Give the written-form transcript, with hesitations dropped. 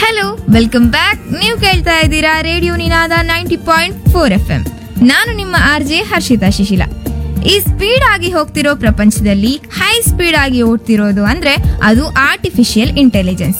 Hello, welcome back. ನೀವು ಕೇಳ್ತಾ ಇದ್ದೀರಾ ರೇಡಿಯೋ ನಿನಾದ 90.4 FM. ನಾನು ನಿಮ್ಮ RJ ಹರ್ಷಿತಾ ಶಿಶಿಲ. ಈ ಸ್ಪೀಡ್ ಆಗಿ ಹೋಗ್ತಿರೋ ಪ್ರಪಂಚದಲ್ಲಿ ಹೈ ಸ್ಪೀಡ್ ಆಗಿ ಓಡ್ತಿರೋದು ಅಂದ್ರೆ ಅದು ಆರ್ಟಿಫಿಷಿಯಲ್ ಇಂಟೆಲಿಜೆನ್ಸ್.